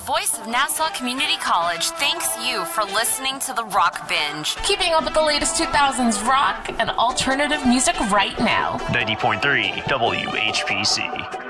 voice of Nassau Community College thanks you for listening to the Rock Binge. Keeping up with the latest 2000s rock and alternative music right now. 90.3 WHPC.